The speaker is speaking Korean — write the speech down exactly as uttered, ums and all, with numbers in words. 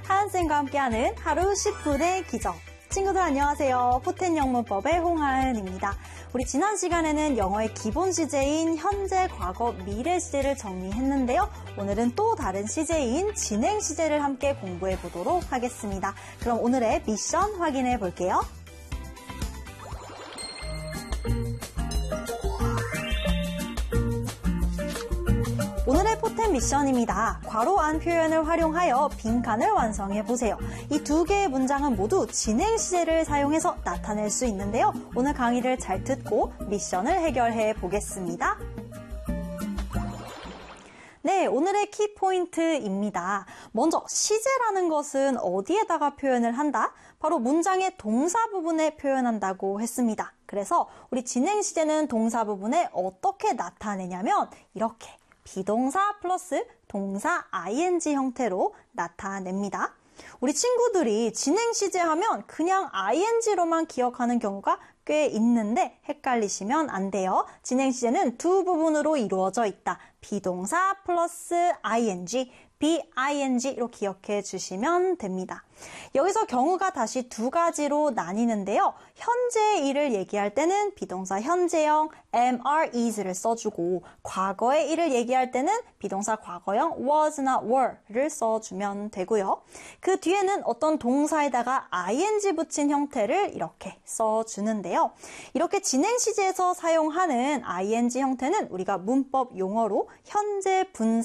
하은쌤과 함께하는 하루 십 분의 기적. 친구들 안녕하세요. 포텐 영문법의 홍하은입니다. 우리 지난 시간에는 영어의 기본 시제인 현재, 과거, 미래 시제를 정리했는데요. 오늘은 또 다른 시제인 진행 시제를 함께 공부해 보도록 하겠습니다. 그럼 오늘의 미션 확인해 볼게요. 오늘의 포텐 미션입니다. 괄호 안 표현을 활용하여 빈칸을 완성해 보세요. 이 두 개의 문장은 모두 진행 시제를 사용해서 나타낼 수 있는데요. 오늘 강의를 잘 듣고 미션을 해결해 보겠습니다. 네, 오늘의 키포인트입니다. 먼저 시제라는 것은 어디에다가 표현을 한다? 바로 문장의 동사 부분에 표현한다고 했습니다. 그래서 우리 진행 시제는 동사 부분에 어떻게 나타내냐면 이렇게 비동사 플러스 동사 아이엔지 형태로 나타냅니다. 우리 친구들이 진행 시제 하면 그냥 아이엔지로만 기억하는 경우가 꽤 있는데 헷갈리시면 안 돼요. 진행 시제는 두 부분으로 이루어져 있다. 비동사 플러스 아이엔지, 비아이엔지로 기억해 주시면 됩니다. 여기서 경우가 다시 두 가지로 나뉘는데요. 현재의 일을 얘기할 때는 비동사 현재형 am, are, is를 써주고 과거의 일을 얘기할 때는 비동사 과거형 was나 were를 써주면 되고요. 그 뒤에는 어떤 동사에다가 아이엔지 붙인 형태를 이렇게 써주는데요. 이렇게 진행 시제에서 사용하는 아이엔지 형태는 우리가 문법 용어로 현재 분사